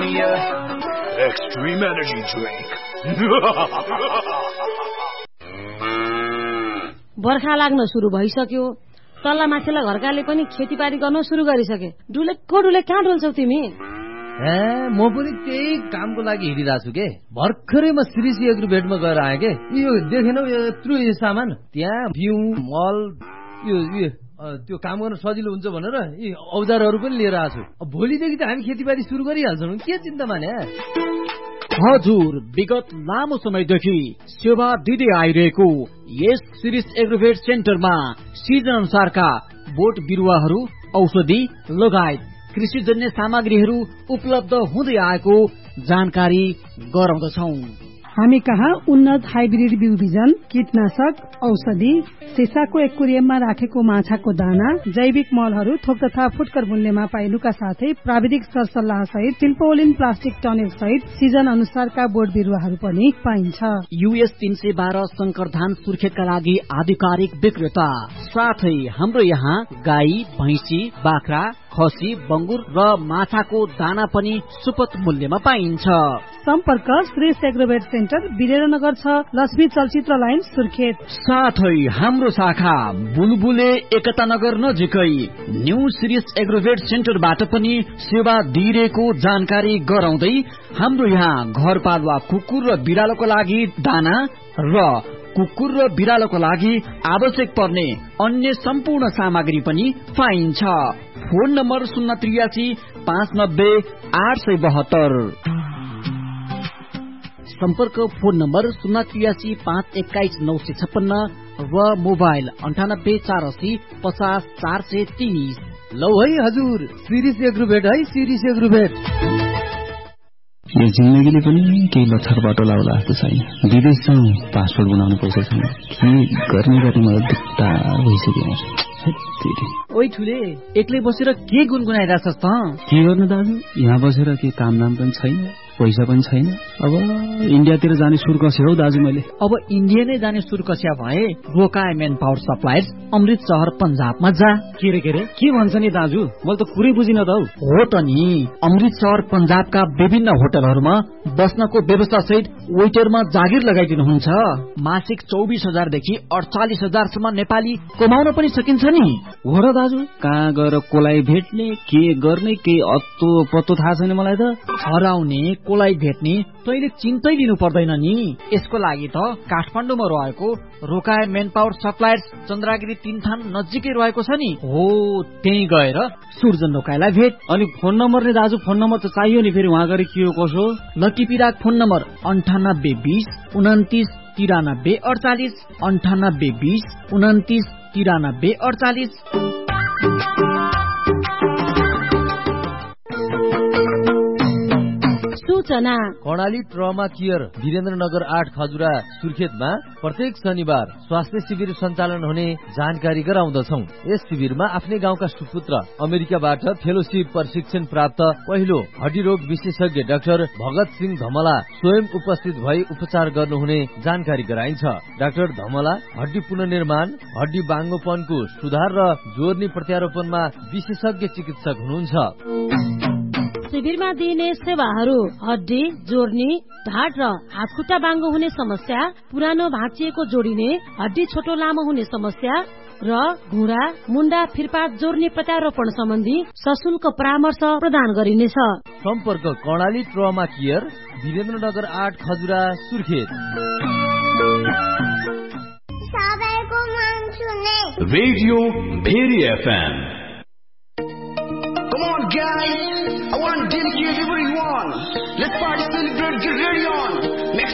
Premier Extreme Energy Drink. बर्खा लाग्न सुरु भइसक्यो। तल्ला माथिल्ला घरकाले पनि खेतीबारी गर्न सुरु गरिसके। डुलेको डुले कहाँ डुल्छौ तिमी? म पनि त्यही कामको लागि हिँडिरहेको छु के। भर्खरै म श्रीसी एग्रोभेटमा गएर आएँ के। यो देखेनौ यत्रो सामान, त्यहाँ बिउ मल त्यो काम गर्न सजिलो हुन्छ भनेर यी औजारहरू पनि लिएर आएको छु। भोलिदेखि त हामी खेतीबारी सुरु गरिहाल्छौँ, के चिन्ता माने। हजुर, विगत लामो समयदेखि सेवा दिँदै आइरहेको यस शिरीष एग्रोभेट सेन्टरमा सिजन अनुसारका बोट बिरुवाहरू, औषधि लगायत कृषिजन्य सामग्रीहरू उपलब्ध हुँदै आएको जानकारी गराउँदछौ। हामी कहाँ उन्नत हाइब्रिड बिउ बिजन, कीटनाशक, औषधि, सिसाको एक्वेरियममा राखेको माछाको दाना, जैविक मलहरू थोक तथा फुटकर मूल्यमा पाइनुका साथै प्राविधिक सरसल्लाह सहित तिल्पोलिन प्लास्टिक टनेल सहित सिजन अनुसारका बोट बिरुवाहरू पनि पाइन्छ। US 312 शंकर धान सुर्खेतका लागि आधिकारिक विक्रेता। साथै हाम्रो यहाँ गाई, भैंसी, बाख्रा, खसी, बंगुर र माछाको दाना पनि सुपथ मूल्यमा पाइन्छ। सम्पर्क श्रीष एग्रोभेट सेन्टर, वीरेन्द्रनगर 6, लक्ष्मी चलचित्र लाइन, सुर्खेत। साथै हाम्रो शाखा बुलबुले एकता नगर नजिकै न्यू श्रीष एग्रोभेट सेन्टरबाट पनि सेवा दिइरहेको जानकारी गराउँदै हाम्रो यहाँ घरपालुवा कुकुर र बिरालोको लागि दाना र कुकुर र बिरालोको लागि आवश्यक पर्ने अन्य सम्पूर्ण सामग्री पनि पाइन्छ। Phone number 083 590 872। सम्पर्क फोन नम्बर 083 521 956 व मोबाइल 98 480 50 430। लौ है हजुर, श्रीष एग्रोभेट है, श्रीष एग्रोभेट। यो जिन्दगीले पनि केही लक्षर बाटो लाउला जस्तो छैन। विदेश जाउँ, पासपोर्ट बनाउनु पैसा छैन। के गर्ने मलाई दुःखा भइसक्यो। ओइ ठुले, एक्लै बसेर के गुनगुनाइरहेछस् त? के गर्नु दाजु, यहाँ बसेर के काम नाम पनि छैन, पैसा पनि छैन। अब इन्डियातिर जाने सुर कस्यो हौ दाजु मैले। अब इन्डिया नै जाने सुर कस्या भए रोकाए मेन पावर सप्लायर्स अमृत शहर पंजाबमा जा। के रे के भन्छ नि दाजु, मैले त कुरै बुझिन त हौ। हो त नि, अमृत शहर पंजाबका विभिन्न होटलहरूमा बस्नको व्यवस्था सहित वेटरमा जागिर लगाइदिनुहुन्छ। मासिक 24,000 देखि 48,000 सम्म नेपाली कमाउन पनि सकिन्छ नि। हो र दाजु, कहाँ गएर कोलाई भेट्ने, के गर्ने, के अत्तो पत्तो थाहा छैन मलाई त। हराउने, कोलाई भेट्ने तैले चिन्तै लिनु पर्दैन नि। यसको लागि त काठमाडौँमा रहेको रोकाए मेन पावर सप्लायर्स चन्द्रागिरी 3 थान नजिकै रहेको छ नि। हो, त्यही गएर सुर्जन रोकाएलाई भेट। अनि फोन नम्बर नि दाजु, फोन नम्बर त चाहियो नि, फेरि वहाँ गएर के हो कसो। Lucky Pirak phone number 98 20 29 93 48 98 20 29 93 48। सूचना कर्णाली ट्रमा केयर वीरेन्द्रनगर 8 खजुरा सुर्खेतमा प्रत्येक शनिबार स्वास्थ्य शिविर सञ्चालन हुने जानकारी गराउँदछौ। यस शिविरमा आफ्नै गाउँका सुपुत्र अमेरिकाबाट फेलोशिप प्रशिक्षण प्राप्त पहिलो हड्डी रोग विशेषज्ञ डाक्टर भगत सिंह धमला स्वयं उपस्थित भई उपचार गर्नुहुने जानकारी गराइन्छ। डाक्टर धमला हड्डी पुनर्निर्माण, हड्डी बाङ्गोपनको सुधार र जोर्नी प्रत्यारोपणमा विशेषज्ञ चिकित्सक हुनुहुन्छ। शिविरमा दिइने सेवाहरू हड्डी जोड्ने, ढाड र हातखुट्टा बाङ्गो हुने समस्या, पुरानो भाँचिएको जोडिने, हड्डी छोटो लामो हुने समस्या र घुँडा मुन्डा फिरपात जोड्ने प्रत्यारोपण सम्बन्धी सशुल्क परामर्श प्रदान गरिनेछ। सम्पर्क Karnali trauma care Birendranagar 8 Khajura Surkhet. Radio very FM। Come on guys, I want to dedicate everyone. Let's party, celebrate, get ready on. Next